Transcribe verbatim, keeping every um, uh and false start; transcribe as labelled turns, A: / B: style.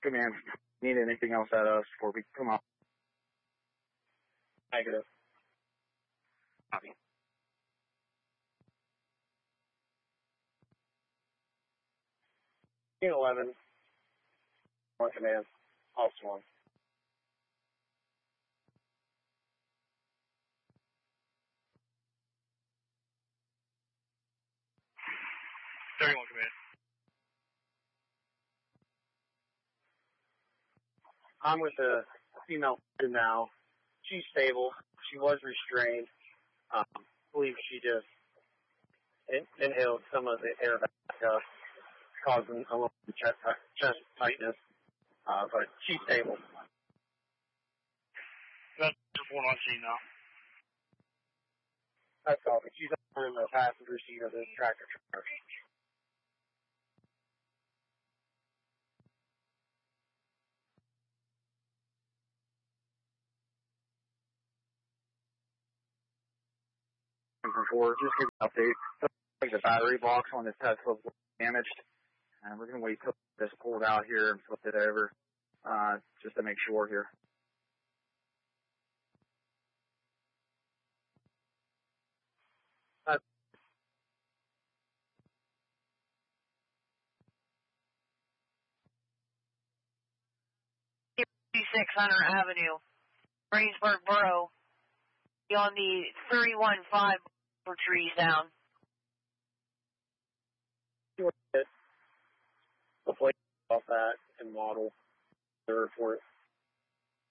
A: Command, need anything else out of us before we come on?
B: Negative.
A: Copy.
B: eleven. One command. All swarm.
C: thirty-one command.
B: I'm with the female now. She's stable. She was restrained. Um, I believe she just in- inhaled some of the air back up, causing a little chest, chest tightness. Uh, but she's stable.
C: That's report on scene now.
B: That's all. She's in the passenger seat of the tractor trailer.
A: Before, just give an update. Like the battery box on this Tesla was damaged, and we're gonna wait till this pulled out here and flip it over, uh, just to make sure here.
B: Uh,
D: fifty-six Hunter Avenue, Greensburg Borough. On the thirty-one five for trees down.
B: Hopefully off that and model the report.